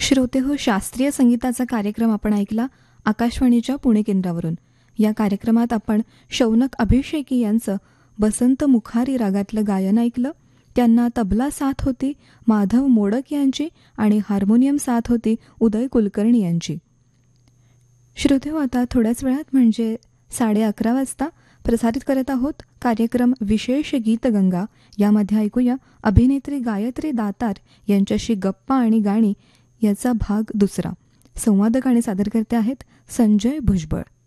श्रोते हो, शास्त्रीय संगीताचा कार्यक्रम आपण ऐकला आकाशवाणीच्या पुणे केंद्रावरून. या कार्यक्रमात आपण शौनक अभिषेकी यांचं बसंत मुखारी रागातलं गायन ऐकलं. त्यांना तबला साथ होती माधव मोडक यांची आणि हार्मोनियम साथ होती उदय कुलकर्णी यांची. श्रोते हो, आता थोड्याच वेळात म्हणजे 11:30 वाजता प्रसारित करत आहोत कार्यक्रम विशेष गीतगंगा. यामध्ये ऐकूया अभिनेत्री गायत्री दातार यांच्याशी गप्पा आणि गाणी याचा भाग दुसरा. संवादक आणि सादरकर्ते आहेत संजय भुजबळ.